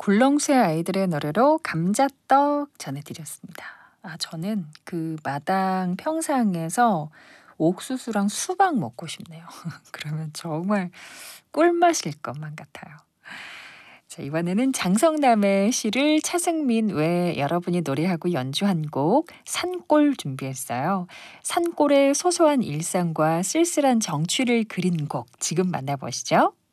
굴렁쇠 아이들의 노래로 감자떡 전해드렸습니다. 저는 그 마당 평상에서 옥수수랑 수박 먹고 싶네요. 그러면 정말 꿀맛일 것만 같아요. 자, 이번에는 장성남의 시를 차승민 외 여러분이 노래하고 연주한 곡 산골 준비했어요. 산골의 소소한 일상과 쓸쓸한 정취를 그린 곡 지금 만나보시죠.